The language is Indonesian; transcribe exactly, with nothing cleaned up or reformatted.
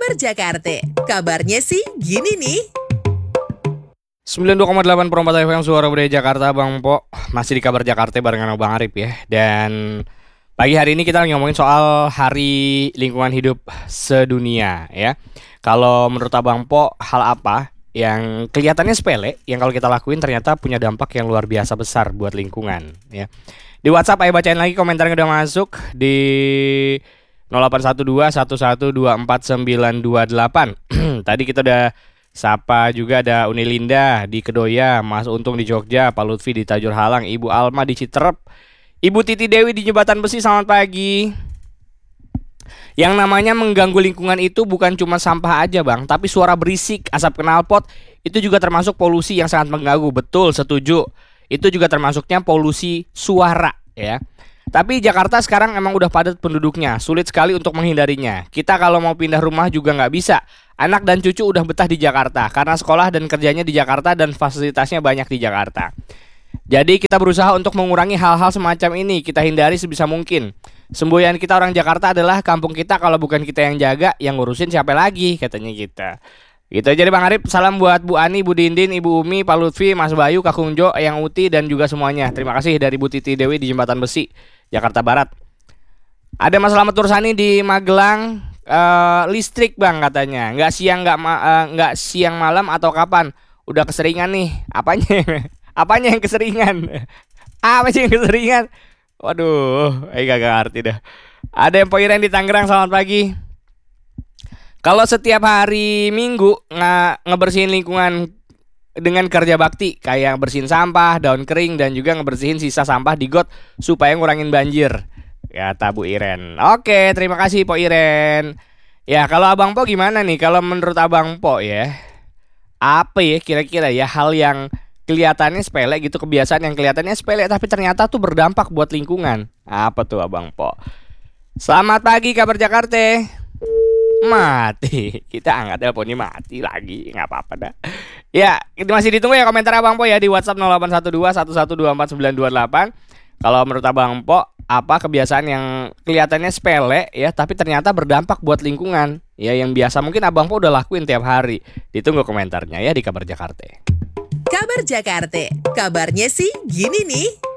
Kabar Jakarta, kabarnya sih gini nih. sembilan puluh dua koma delapan Perempat F M Suara Budaya Jakarta, Bang Po. Masih di Kabar Jakarta barengan Bang Arif ya. Dan pagi hari ini kita lagi ngomongin soal Hari Lingkungan Hidup Sedunia ya. Kalau menurut Abang Po, hal apa yang kelihatannya sepele, yang kalau kita lakuin ternyata punya dampak yang luar biasa besar buat lingkungan ya. Di WhatsApp ayo bacain lagi komentar yang udah masuk di nol delapan satu dua satu satu dua empat sembilan dua delapan. Tadi kita udah sapa juga, ada Uni Linda di Kedoya, Mas Untung di Jogja, Pak Lutfi di Tajur Halang, Ibu Alma di Citerep, Ibu Titi Dewi di Jembatan Besi. Selamat pagi. Yang namanya mengganggu lingkungan itu bukan cuma sampah aja Bang, tapi suara berisik, asap knalpot itu juga termasuk polusi yang sangat mengganggu. Betul, setuju. Itu juga termasuknya polusi suara ya. Tapi Jakarta sekarang emang udah padat penduduknya, sulit sekali untuk menghindarinya. Kita kalau mau pindah rumah juga nggak bisa. Anak dan cucu udah betah di Jakarta karena sekolah dan kerjanya di Jakarta dan fasilitasnya banyak di Jakarta. Jadi kita berusaha untuk mengurangi hal-hal semacam ini, kita hindari sebisa mungkin. Semboyan kita orang Jakarta adalah kampung kita, kalau bukan kita yang jaga, yang ngurusin siapa lagi, katanya kita. Gitu aja deh Bang Arif. Salam buat Bu Ani, Bu Dindin, Ibu Umi, Pak Lutfi, Mas Bayu, Kakung Jo, Yang Uti, dan juga semuanya. Terima kasih dari Bu Titi Dewi di Jembatan Besi, Jakarta Barat. Ada Mas Slamet Tursani di Magelang, uh, listrik Bang katanya. Nggak siang nggak ma- uh, nggak siang malam atau kapan? Udah keseringan nih. Apanya? Apanya yang keseringan? Apa sih yang keseringan? Waduh, eh gak ngerti dah. Ada yang Poiren di Tangerang, selamat pagi. Kalau setiap hari Minggu nge- ngebersihin lingkungan dengan kerja bakti, kayak bersihin sampah, daun kering, dan juga ngebersihin sisa sampah di got supaya ngurangin banjir, kata Bu Iren. Oke, terima kasih Po Iren. Ya, kalau Abang Po gimana nih? Kalau menurut Abang Po ya, apa ya kira-kira ya hal yang kelihatannya sepele gitu, kebiasaan yang kelihatannya sepele tapi ternyata tuh berdampak buat lingkungan. Apa tuh Abang Po? Selamat pagi Kabar Jakarta. Mati, kita angkat teleponnya mati lagi, nggak apa-apa dah. Ya, itu masih ditunggu ya komentar Abang Po ya di WhatsApp nol delapan satu dua satu satu dua empat sembilan dua delapan. Kalau menurut Abang Po, apa kebiasaan yang kelihatannya sepele ya tapi ternyata berdampak buat lingkungan ya, yang biasa mungkin Abang Po udah lakuin tiap hari. Ditunggu komentarnya ya di Kabar Jakarta. Kabar Jakarta, kabarnya sih gini nih.